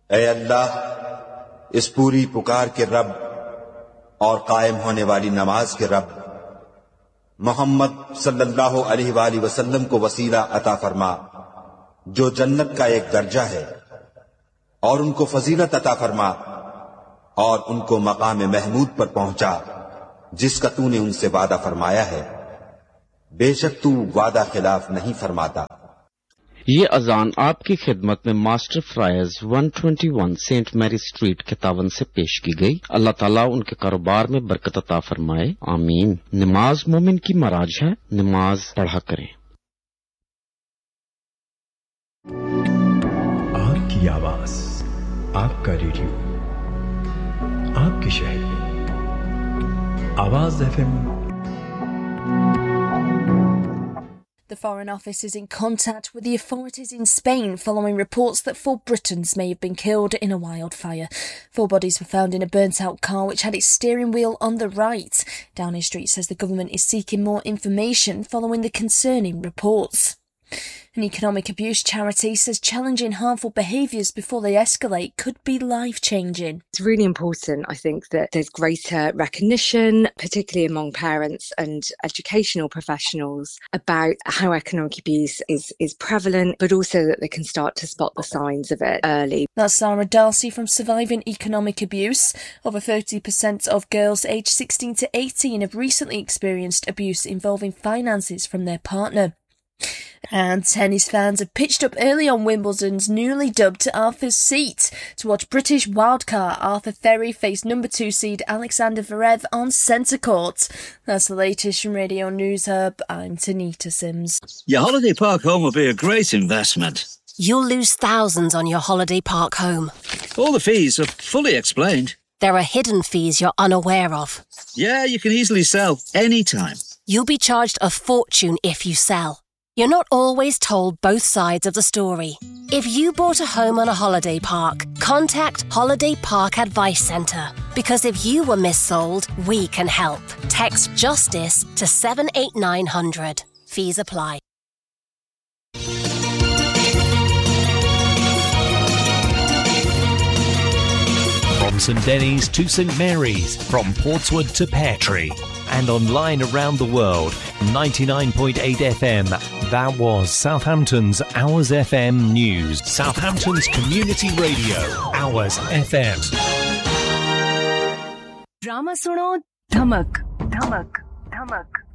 ऐ अल्लाह, इस पूरी पुकार के रब और कायम होने वाली नमाज के रब, मोहम्मद सल्लल्लाहु अलैहि वसल्लम को वसीला अता फरमा, जो जन्नत का एक दर्जा है, और उनको फजीलत अता फरमा और उनको मकाम महमूद पर पहुंचा जिसका तूने उनसे वादा फरमाया है। बेशक तू वादा खिलाफ नहीं फरमाता। ये अजान आपकी खिदमत में master fryers 121 Saint Mary street केतावन से पेश की गई। अल्लाह ताला उनके कारोबार में बरकत अता फरमाए, आमीन। नमाज मोमिन की मराज है, नमाज पढ़ा करें। आपकी आवाज, आपका रेडियो, आपके शहर में आवाज FM। The Foreign Office is in contact with the authorities in Spain following reports that 4 Britons may have been killed in a wildfire. 4 bodies were found in a burnt-out car which had its steering wheel on the right. Downing Street says the government is seeking more information following the concerning reports. An economic abuse charity says challenging harmful behaviours before they escalate could be life-changing. It's really important, I think, that there's greater recognition, particularly among parents and educational professionals, about how economic abuse is prevalent, but also that they can start to spot the signs of it early. That's Sarah Darcy from Surviving Economic Abuse. Over 30% of girls aged 16 to 18 have recently experienced abuse involving finances from their partner. And tennis fans have pitched up early on Wimbledon's newly dubbed Arthur's Seat to watch British wildcard Arthur Ferry face number 2 seed Alexander Zverev on centre court. That's the latest from Radio News Hub. I'm Tanita Sims. Your holiday park home will be a great investment. You'll lose thousands on your holiday park home. All the fees are fully explained. There are hidden fees you're unaware of. Yeah, you can easily sell anytime. You'll be charged a fortune if you sell. You're not always told both sides of the story. If you bought a home on a holiday park, contact Holiday Park Advice Centre. Because if you were missold, we can help. Text JUSTICE to 78900. Fees apply. From St Denny's to St Mary's, from Portswood to Peartree, and online around the world, 99.8 FM. That was Southampton's Hours FM News. Southampton's Community Radio, Hours FM. Drama सुनो, धमक धमक धमक।